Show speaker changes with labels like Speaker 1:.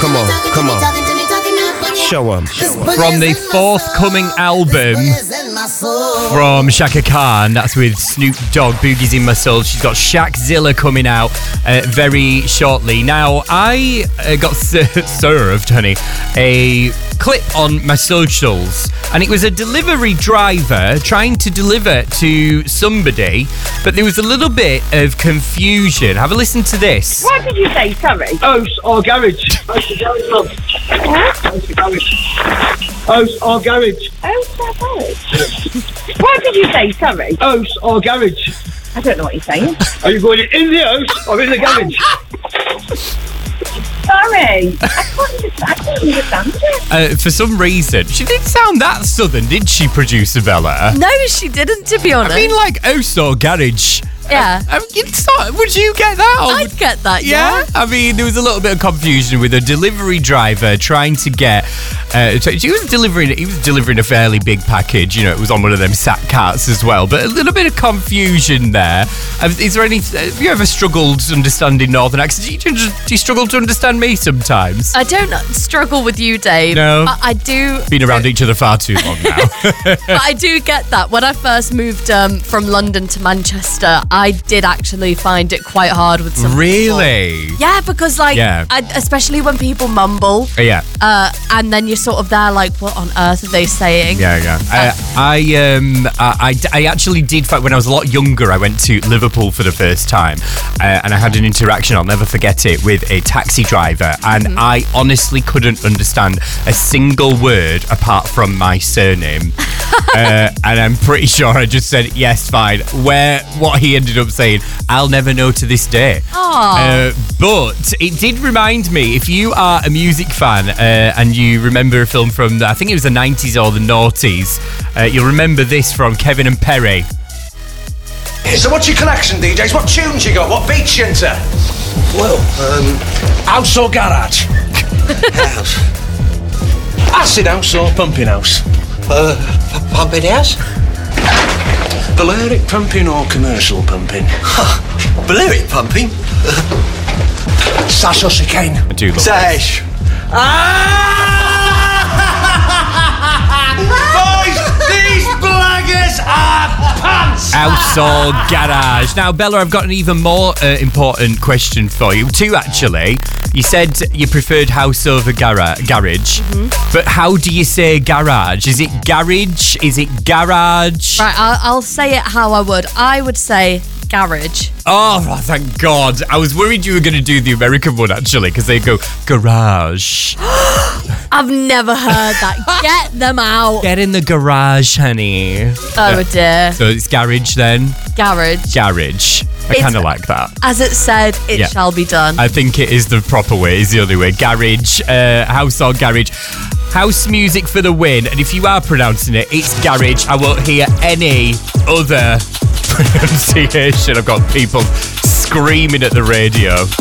Speaker 1: Come on. Show 'em.
Speaker 2: From the forthcoming album from Shaka Khan, that's with Snoop Dogg, Boogie's in My Soul. She's got Shaqzilla coming out very shortly. Now, I got served, honey, a clip on my socials, and it was a delivery driver trying to deliver to somebody, but there was a little bit of confusion. Have a listen to this.
Speaker 3: What did you say? Sorry.
Speaker 4: Oast or garage? Oast or garage, love. Oast or garage. Oast or garage?
Speaker 3: Oast or garage? What did you say? Sorry.
Speaker 4: Oast or garage?
Speaker 3: I don't know what you're saying.
Speaker 4: Are you going in the house or in the garage?
Speaker 3: Sorry. I can't understand it.
Speaker 2: For some reason, she didn't sound that southern, did she, producer Bella?
Speaker 5: No, she didn't, to be honest.
Speaker 2: I mean, like, house or garage.
Speaker 5: Yeah.
Speaker 2: Would you get that?
Speaker 5: I'd get that, yeah.
Speaker 2: I mean, there was a little bit of confusion with a delivery driver trying to get. He was delivering a fairly big package. You know, it was on one of them sack carts as well. But a little bit of confusion there. Is there any? Have you ever struggled understanding Northern accents? Do you struggle to understand me sometimes?
Speaker 5: I don't struggle with you, Dave.
Speaker 2: No.
Speaker 5: But I do.
Speaker 2: Been around each other far too long now.
Speaker 5: But I do get that. When I first moved from London to Manchester, I did actually find it quite hard with some
Speaker 2: Really?
Speaker 5: people. Yeah, because especially when people mumble.
Speaker 2: Yeah.
Speaker 5: And then you're sort of there like, what on earth are they saying?
Speaker 2: Yeah. I actually did find when I was a lot younger. I went to Liverpool for the first time, and I had an interaction. I'll never forget it with a taxi driver, and I honestly couldn't understand a single word apart from my surname. And I'm pretty sure I just said yes, fine. What he ended up saying, I'll never know to this day. But it did remind me, if you are a music fan and you remember a film from, I think it was the 90s or the noughties, you'll remember this from Kevin and Perry.
Speaker 6: So what's your collection, DJs? What tunes you got? What beats you into?
Speaker 7: Well,
Speaker 6: House or garage?
Speaker 7: house.
Speaker 6: Acid house or pumping house?
Speaker 7: Pumping house?
Speaker 6: Balearic pumping or commercial pumping?
Speaker 7: Balearic pumping?
Speaker 6: Sash or chicane?
Speaker 2: I do love
Speaker 7: Sash.
Speaker 6: Boys, these blaggers are pants!
Speaker 2: House or garage? Now, Bella, I've got an even more important question for you. Two, actually. You said you preferred house over garage, but how do you say garage? Is it garage? Is it garage?
Speaker 5: Right, I'll say it how I would. I would say garage.
Speaker 2: Oh, thank God. I was worried you were going to do the American one, actually, because they go garage.
Speaker 5: I've never heard that. Get them out.
Speaker 2: Get in the garage, honey.
Speaker 5: Oh, dear.
Speaker 2: So it's garage then?
Speaker 5: Garage.
Speaker 2: Garage. I kind of like that.
Speaker 5: As it said, it shall be done.
Speaker 2: I think it is the proper way, is the only way. Garage, house or garage. House music for the win. And if you are pronouncing it, it's garage. I won't hear any other pronunciation. I've got people screaming at the radio.